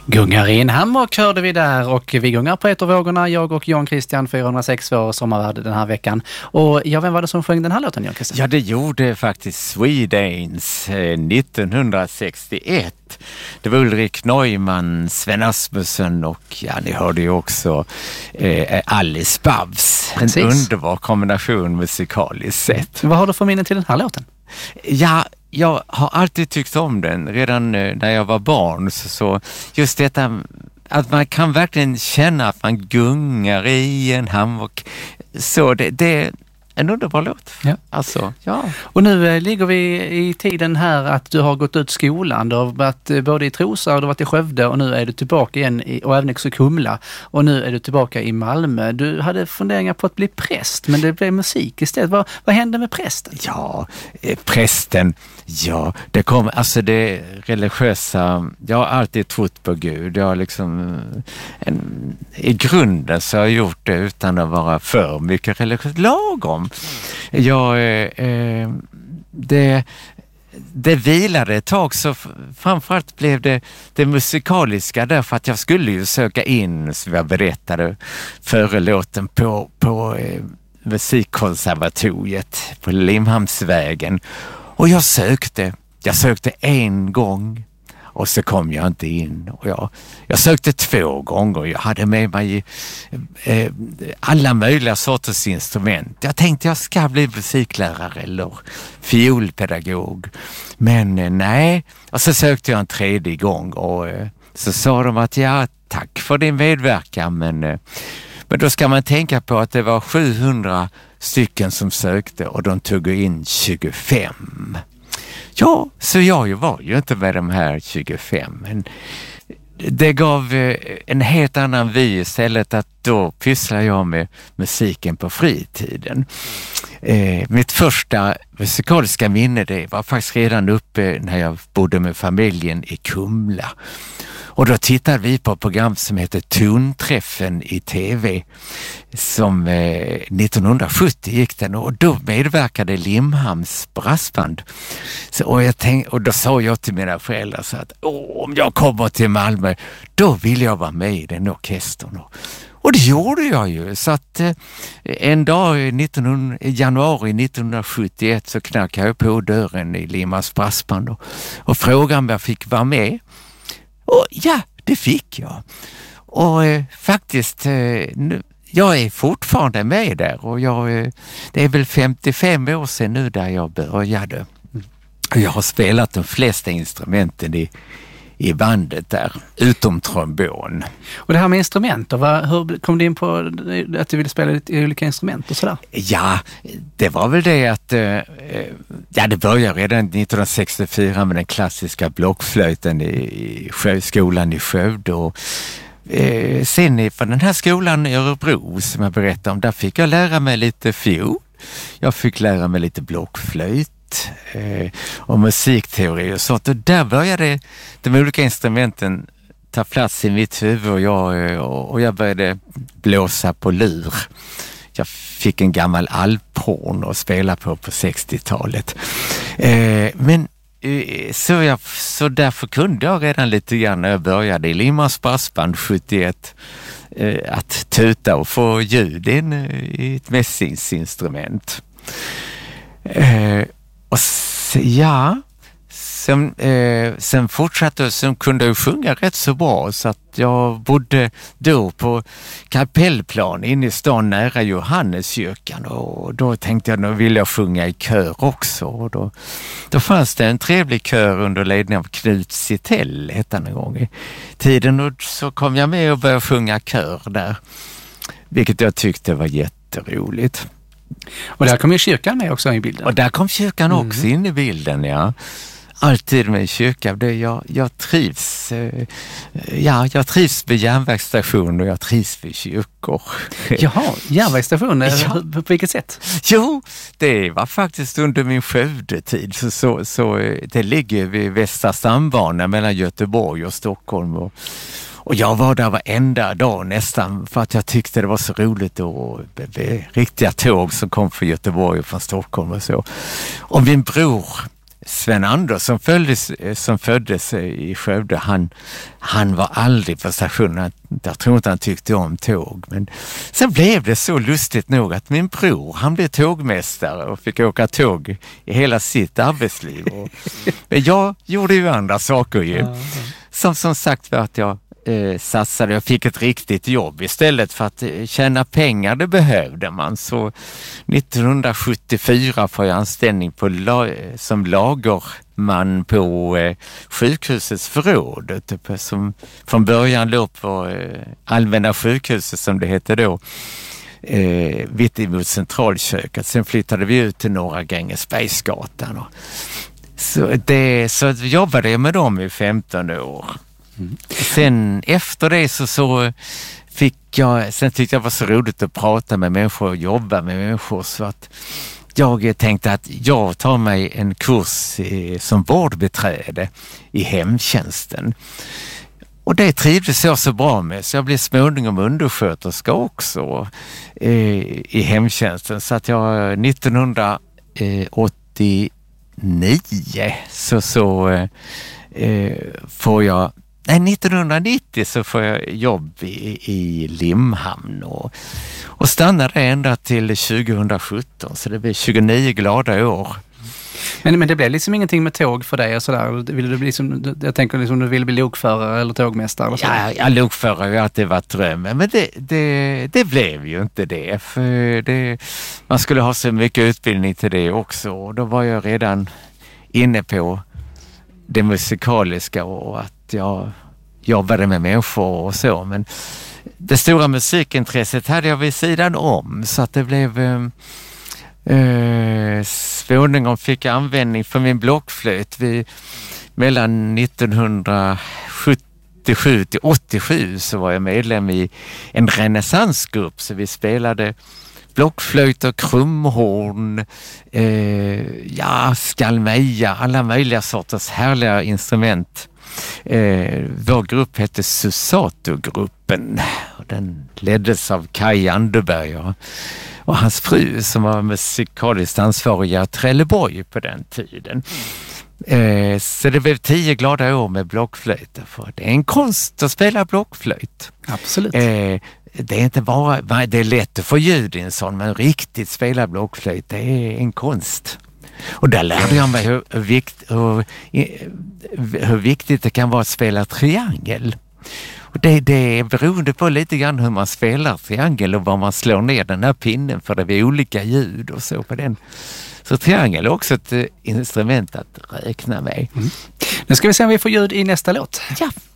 Gungar in Hammark hörde vi där, och vi gungar på etervågorna, jag och Jan Christian, 406 vår sommarvärde den här veckan. Och vem var det som sjöng den här låten, Jan Christian? Ja, det gjorde faktiskt Swedanes 1961. Det var Ulrik Neumann, Sven Asmussen och ni hörde ju också Alice Babs. En underbar kombination musikaliskt sett. Vad har du för minnen till den här låten? Ja, jag har alltid tyckt om den. Redan när jag var barn så just detta att man kan verkligen känna att man gungar i en hammock. Så det är en underbar låt. Ja. Alltså, ja. Och nu ligger vi i tiden här att du har gått ut skolan. Du har varit både i Trosa och du har varit i Skövde, och nu är du tillbaka igen och även också Kumla. Och nu är du tillbaka i Malmö. Du hade funderingar på att bli präst, men det blev musik istället. Vad hände med prästen? Ja, prästen. Ja, det kom, alltså det religiösa, jag har alltid trott på Gud. Jag har liksom, i grunden så har jag gjort det utan att vara för mycket religiöst, lagom. Det vilade ett tag, så framförallt blev det musikaliska därför att jag skulle ju söka in, som jag berättade före låten, på musikkonservatoriet på Limhamnsvägen. Och jag sökte en gång och så kom jag inte in. Och jag sökte 2 gånger. Jag hade med mig alla möjliga sorters instrument. Jag tänkte jag ska bli musiklärare eller fiolpedagog. Men nej. Och så sökte jag en 3:e gång och så sa de att ja, tack för din medverkan, men då ska man tänka på att det var 700 stycken som sökte och de tog in 25. Ja, så jag var ju inte med de här 25, men det gav en helt annan vy istället, att då pysslar jag med musiken på fritiden. Mitt första musikaliska minne, det var faktiskt redan uppe när jag bodde med familjen i Kumla. Och då tittade vi på ett program som heter Tonträffen i tv, som 1970 gick den, och då medverkade Limhamns brassband. Och då sa jag till mina föräldrar så att om jag kommer till Malmö, då vill jag vara med i den orkestern. Och det gjorde jag ju, så att en dag i januari 1971 så knackade jag på dörren i Limhamns brassband och frågade om jag fick vara med. Och ja, det fick jag. Och faktiskt, jag är fortfarande med där, och det är väl 55 år sedan nu där jag började. Jag har spelat de flesta instrumenten i bandet där, utom trombon. Och det här med instrument, hur kom du in på att du ville spela lite olika instrument och sådär? Ja, det var väl det att det började redan 1964 med den klassiska blockflöjten i skolan i Skövde, och sen på den här skolan i Örebro som jag berättade om, där fick jag lära mig lite fiol. Jag fick lära mig lite blockflöjt och musikteori och sånt, och där började de olika instrumenten ta plats i mitt huvud, och jag började blåsa på lur. Jag fick en gammal alphorn att spela på 60-talet. Så därför kunde jag redan lite grann när jag började i Limhamns brassband 71 att tuta och få ljud in i ett mässingsinstrument. Och sen fortsatte jag, sen kunde jag sjunga rätt så bra, så att jag bodde då på Kapellplan inne i stan nära Johanneskyrkan, och då tänkte jag, nu vill jag sjunga i kör också, och då fanns det en trevlig kör under ledning av Knut Sittell, hette han en gång i tiden, och så kom jag med och började sjunga kör där, vilket jag tyckte var jätteroligt. Och där kom ju kyrkan med också i bilden. Och där kom kyrkan också in i bilden, ja. Alltid med kyrka. Jag trivs. Jag trivs vid järnvägsstation och jag trivs vid kyrkor. Jaha, järnvägsstation? Ja. På vilket sätt? Jo, det var faktiskt under min Skövdetid. Så det ligger vid Västra stambanan mellan Göteborg och Stockholm. Och jag var där varenda dag nästan, för att jag tyckte det var så roligt, och riktiga tåg som kom från Göteborg och från Stockholm och så. Och min bror Sven Anders som föddes i Skövde, han var aldrig på stationen. Jag tror inte han tyckte om tåg. Men sen blev det så lustigt nog att min bror, han blev tågmästare och fick åka tåg i hela sitt arbetsliv. Och jag gjorde ju andra saker ju. Som sagt var att jag satsade. Jag fick ett riktigt jobb istället för att tjäna pengar, det behövde man. Så 1974 får jag anställning som lagerman på sjukhusets förråd. Som från början låg på Allmänna sjukhuset som det hette då. Vitt emot centralköket. Sen flyttade vi ut till Norra Grängesbergsgatan. Så jobbade jag med dem i 15 år. Sen efter det så fick jag, sen tyckte jag var så roligt att prata med människor och jobba med människor, så att jag tänkte att jag tar mig en kurs som vårdbiträde i hemtjänsten. Och det trivdes jag så bra med, så jag blev småningom undersköterska också i hemtjänsten. Så att jag 1989 får jag 1990 så får jag jobb i Limhamn och stannade ända till 2017, så det blir 29 glada år. Men det blev liksom ingenting med tåg för dig och sådär? Vill du bli jag tänker liksom du vill bli lokförare eller tågmästare? Eller så? Ja, lokförare har alltid varit drömmen, men det blev ju inte det. För man skulle ha så mycket utbildning till det också, och då var jag redan inne på det musikaliska och att jag jobbade med människor och så, men det stora musikintresset hade jag vid sidan om, så att det blev småningom fick jag användning för min blockflöjt. Mellan 1977 till 87 så var jag medlem i en renässansgrupp, så vi spelade blockflöjt och krumhorn, skalmeja, alla möjliga sorters härliga instrument. Vår grupp hette Susato-gruppen och den leddes av Kaj Anderberg och hans fru som var musikaliskt ansvarig i Trelleborg på den tiden. Så det blev 10 glada år med blockflöjt, för det är en konst att spela blockflöjt. Absolut. Det är inte bara, det är lätt att få ljud i en sån, men riktigt spela blockflöjt, det är en konst. Och där lärde jag mig hur viktigt det kan vara att spela triangel. Och det är beroende på lite grann hur man spelar triangel och var man slår ner den här pinnen, för det är olika ljud och så på den. Så triangel är också ett instrument att räkna med. Nu ska vi se om vi får ljud i nästa låt. Ja.